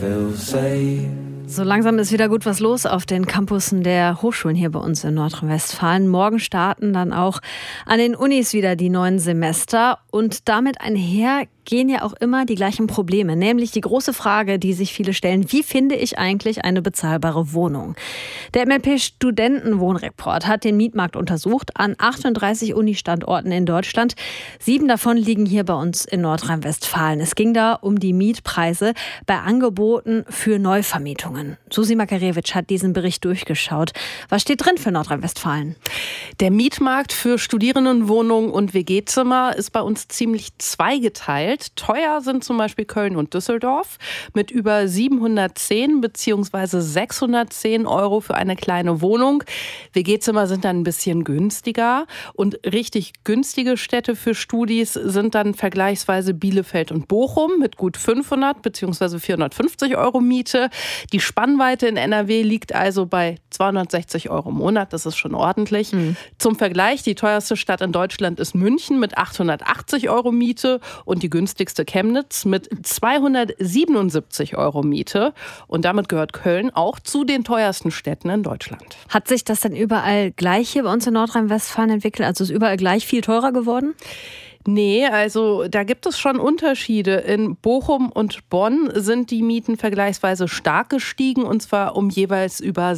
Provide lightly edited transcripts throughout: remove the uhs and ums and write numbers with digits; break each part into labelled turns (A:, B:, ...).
A: So langsam ist wieder gut was los auf den Campussen der Hochschulen hier bei uns in Nordrhein-Westfalen. Morgen starten dann auch an den Unis wieder die neuen Semester und damit einher gehen ja auch immer die gleichen Probleme, nämlich die große Frage, die sich viele stellen: Wie finde ich eigentlich eine bezahlbare Wohnung? Der MLP-Studentenwohnreport hat den Mietmarkt untersucht an 38 Uni-Standorten in Deutschland. 7 davon liegen hier bei uns in Nordrhein-Westfalen. Es ging da um die Mietpreise bei Angeboten für Neuvermietungen. Susi Makarewitsch hat diesen Bericht durchgeschaut. Was steht drin für Nordrhein-Westfalen?
B: Der Mietmarkt für Studierendenwohnungen und WG-Zimmer ist bei uns ziemlich zweigeteilt. Teuer sind zum Beispiel Köln und Düsseldorf mit über 710 bzw. 610 Euro für eine kleine Wohnung. WG-Zimmer sind dann ein bisschen günstiger und richtig günstige Städte für Studis sind dann vergleichsweise Bielefeld und Bochum mit gut 500 bzw. 450 Euro Miete. Die Spannweite in NRW liegt also bei 260 Euro im Monat. Das ist schon ordentlich. Zum Vergleich, die teuerste Stadt in Deutschland ist München mit 880 Euro Miete und die günstigste Chemnitz mit 277 Euro Miete. Und damit gehört Köln auch zu den teuersten Städten in Deutschland.
A: Hat sich das denn überall gleich hier bei uns in Nordrhein-Westfalen entwickelt? Also ist überall gleich viel teurer geworden?
B: Nee, also da gibt es schon Unterschiede. In Bochum und Bonn sind die Mieten vergleichsweise stark gestiegen, und zwar um jeweils über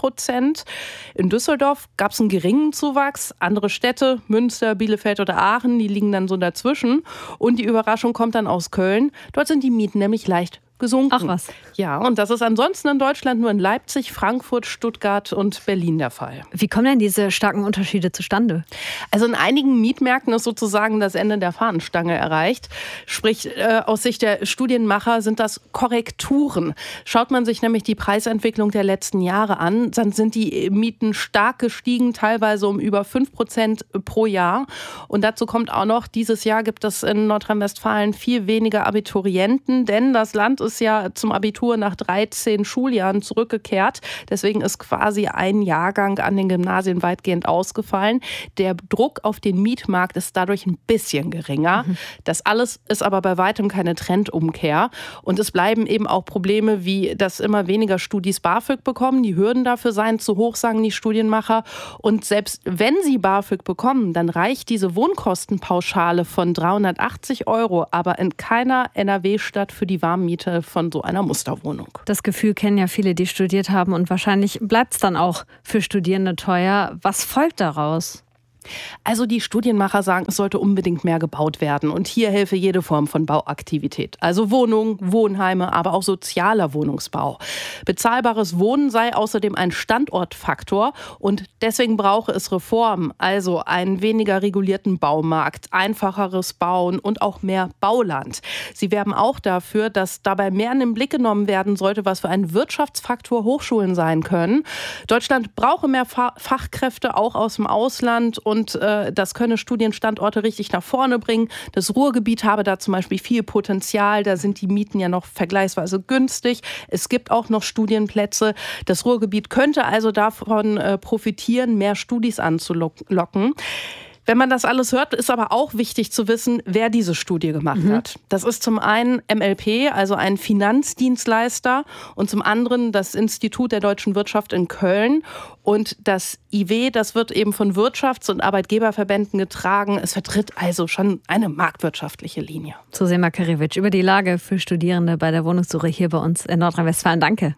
B: 6%. In Düsseldorf gab es einen geringen Zuwachs. Andere Städte, Münster, Bielefeld oder Aachen, die liegen dann so dazwischen. Und die Überraschung kommt dann aus Köln. Dort sind die Mieten nämlich leicht gesunken.
A: Ach was.
B: Ja, und das ist ansonsten in Deutschland nur in Leipzig, Frankfurt, Stuttgart und Berlin der Fall.
A: Wie kommen denn diese starken Unterschiede zustande?
B: Also in einigen Mietmärkten ist sozusagen das Ende der Fahnenstange erreicht. Sprich, aus Sicht der Studienmacher sind das Korrekturen. Schaut man sich nämlich die Preisentwicklung der letzten Jahre an, dann sind die Mieten stark gestiegen, teilweise um über 5% pro Jahr. Und dazu kommt auch noch, dieses Jahr gibt es in Nordrhein-Westfalen viel weniger Abiturienten, denn das Land ist ja zum Abitur nach 13 Schuljahren zurückgekehrt. Deswegen ist quasi ein Jahrgang an den Gymnasien weitgehend ausgefallen. Der Druck auf den Mietmarkt ist dadurch ein bisschen geringer. Das alles ist aber bei weitem keine Trendumkehr. Und es bleiben eben auch Probleme, wie dass immer weniger Studis BAföG bekommen. Die Hürden dafür seien zu hoch, sagen die Studienmacher. Und selbst wenn sie BAföG bekommen, dann reicht diese Wohnkostenpauschale von 380 Euro aber in keiner NRW-Stadt für die Warmmiete von so einer Musterwohnung.
A: Das Gefühl kennen ja viele, die studiert haben, und wahrscheinlich bleibt es dann auch für Studierende teuer. Was folgt daraus?
B: Also die Studienmacher sagen, es sollte unbedingt mehr gebaut werden. Und hier helfe jede Form von Bauaktivität. Also Wohnungen, Wohnheime, aber auch sozialer Wohnungsbau. Bezahlbares Wohnen sei außerdem ein Standortfaktor. Und deswegen brauche es Reformen. Also einen weniger regulierten Baumarkt, einfacheres Bauen und auch mehr Bauland. Sie werben auch dafür, dass dabei mehr in den Blick genommen werden sollte, was für ein Wirtschaftsfaktor Hochschulen sein können. Deutschland brauche mehr Fachkräfte, auch aus dem Ausland. Und das könne Studienstandorte richtig nach vorne bringen. Das Ruhrgebiet habe da zum Beispiel viel Potenzial. Da sind die Mieten ja noch vergleichsweise günstig. Es gibt auch noch Studienplätze. Das Ruhrgebiet könnte also davon profitieren, mehr Studis anzulocken. Wenn man das alles hört, ist aber auch wichtig zu wissen, wer diese Studie gemacht hat. Das ist zum einen MLP, also ein Finanzdienstleister, und zum anderen das Institut der deutschen Wirtschaft in Köln. Und das IW, das wird eben von Wirtschafts- und Arbeitgeberverbänden getragen. Es vertritt also schon eine marktwirtschaftliche Linie.
A: Susi Makarewitsch über die Lage für Studierende bei der Wohnungssuche hier bei uns in Nordrhein-Westfalen. Danke.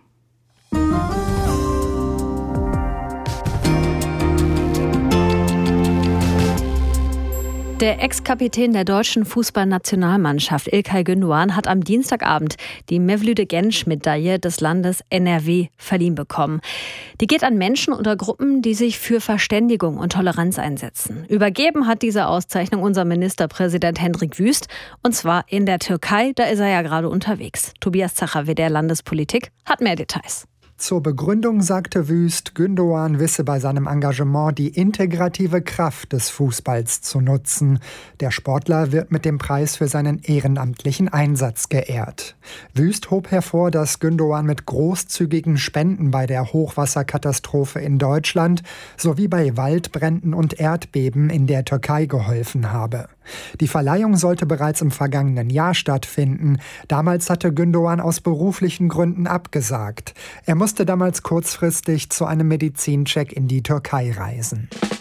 A: Der Ex-Kapitän der deutschen Fußballnationalmannschaft, İlkay Gündoğan, hat am Dienstagabend die Mevlüt-Genç-Medaille des Landes NRW verliehen bekommen. Die geht an Menschen oder Gruppen, die sich für Verständigung und Toleranz einsetzen. Übergeben hat diese Auszeichnung unser Ministerpräsident Hendrik Wüst, und zwar in der Türkei. Da ist er ja gerade unterwegs. Tobias Zacher, WDR Landespolitik, hat mehr Details.
C: Zur Begründung sagte Wüst, Gündoğan wisse bei seinem Engagement die integrative Kraft des Fußballs zu nutzen. Der Sportler wird mit dem Preis für seinen ehrenamtlichen Einsatz geehrt. Wüst hob hervor, dass Gündoğan mit großzügigen Spenden bei der Hochwasserkatastrophe in Deutschland sowie bei Waldbränden und Erdbeben in der Türkei geholfen habe. Die Verleihung sollte bereits im vergangenen Jahr stattfinden. Damals hatte Gündoğan aus beruflichen Gründen abgesagt. Er musste damals kurzfristig zu einem Medizincheck in die Türkei reisen.